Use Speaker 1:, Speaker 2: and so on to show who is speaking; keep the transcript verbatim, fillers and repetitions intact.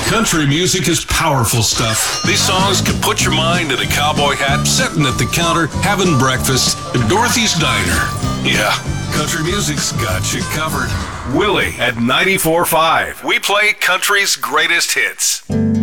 Speaker 1: Country music is powerful stuff. These songs can put your mind in a cowboy hat, sitting at the counter, having breakfast at Dorothy's Diner. Yeah, country music's got you covered. Willie at ninety-four point five. We play country's greatest hits.